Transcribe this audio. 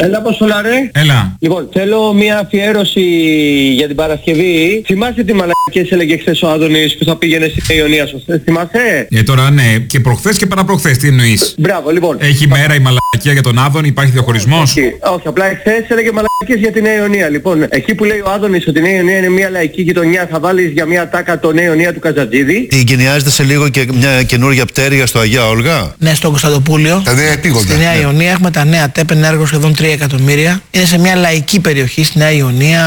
Έλα, Αποστολάρε. Έλα. Λοιπόν, θέλω μια αφιέρωση για την Παρασκευή. Θυμάσαι τι μαλακίες έλεγε χθες ο Άδωνης που θα πήγαινε στην Ιωνία, σωστά? Θυμάσαι? Τώρα ναι, και προχθές και παραπροχθές, τι εννοείς? Μπράβο, λοιπόν. Έχει μέρα η μαλακία για τον Άδωνη, υπάρχει διαχωρισμός? Όχι, απλά εχθές έλεγε μαλακίες για την Νέα Ιωνία. Λοιπόν, εκεί που λέει ο Άδωνης ότι η Νέα Ιωνία είναι μια λαϊκή γειτονιά, θα βάλεις για μια τάκα το Νέα Ιωνία του Καζατζίδη. Εγκαινιάζεται σε λίγο και μια καινούργια πτέρυγα στο Αγία Όλγα. Ναι, στο Κωνσταντοπούλιο. Τα νέα επίγοντα. Στη Νέα Ιωνία έχουμε τα νέα ΤΕΠ, ενέργο σχεδόν 3 εκατομμύρια. Είναι σε μια λαϊκή περιοχή στη Νέα Ιωνία.